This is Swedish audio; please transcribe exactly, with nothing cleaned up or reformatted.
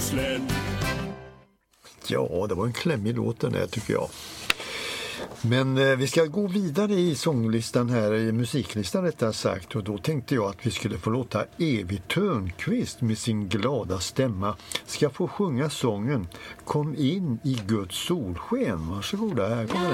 Bohuslän. Ja, det var en klämmig låt den där tycker jag. Men eh, vi ska gå vidare i sånglistan här, i musiklistan rättare sagt, och då tänkte jag att vi skulle få låta Evy Törnqvist med sin glada stämma ska få sjunga sången Kom in i Guds solsken. Varsågoda, här kommer den.